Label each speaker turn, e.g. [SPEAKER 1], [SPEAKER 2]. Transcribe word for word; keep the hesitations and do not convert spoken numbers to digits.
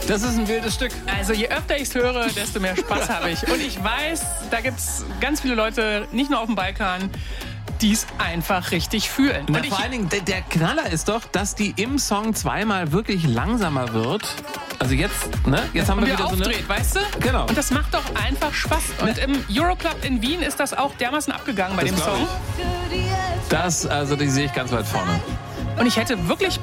[SPEAKER 1] Das ist ein wildes Stück.
[SPEAKER 2] Also je öfter ich es höre, desto mehr Spaß habe ich. Und ich weiß, da gibt es ganz viele Leute, nicht nur auf dem Balkan, die es einfach richtig fühlen.
[SPEAKER 1] Na,
[SPEAKER 2] Und ich,
[SPEAKER 1] vor allen Dingen, der, der Knaller ist doch, dass die im Song zweimal wirklich langsamer wird. Also jetzt, ne? Jetzt haben
[SPEAKER 2] und
[SPEAKER 1] wir
[SPEAKER 2] wieder
[SPEAKER 1] wieder so
[SPEAKER 2] aufdreht, weißt du?
[SPEAKER 1] Genau.
[SPEAKER 2] Und das macht doch einfach Spaß. Und im Euroclub in Wien ist das auch dermaßen abgegangen bei
[SPEAKER 1] Das
[SPEAKER 2] dem
[SPEAKER 1] glaub
[SPEAKER 2] Song.
[SPEAKER 1] ich. Das, also die sehe ich ganz weit vorne.
[SPEAKER 2] Und ich hätte wirklich